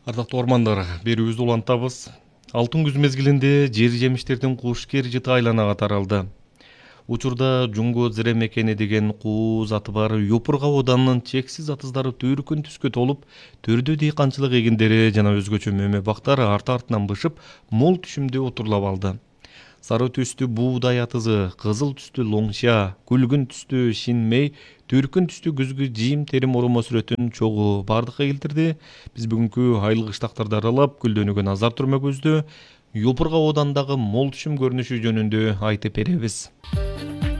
Ардактуу ормандар, берүүбүздү улантабыз. Алтын күз мезгилинде жер жемиштердин кушкер жыты айланага таралды. Учурда Жунго зире мекени деген куу заты бар Юпурга оданынын чексиз атыздары төркүн түскө толуп, төрдө дыйканчылык эгиндери жана өзгөчө мөмө бактар арты-артынан бышып, мол түшүмдө отурлап алды. Сары түстүү буудай атызы, кызыл түстүү лоңша, күлгүн түстүү шинмей, түркүн түстүү күзгү жыйым терим оромо сүрөтүн чогуу бардыкка келтирди. Биз бүгүнкү айыл кыштактарды аралап, гүлдөнүүгө назар турмакөздө Юпурга оодандагы мол түшүм көрүнүшү жөнүндө айтып беребиз.